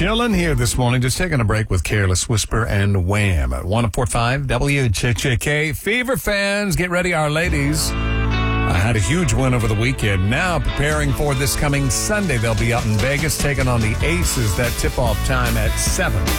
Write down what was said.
Chilling here this morning, just taking a break with Careless Whisper and Wham at 104.5 WCHK. Fever fans, get ready, our ladies. I had a huge win over the weekend. Now preparing for this coming Sunday. They'll be out in Vegas taking on the Aces. That tip-off time at 7.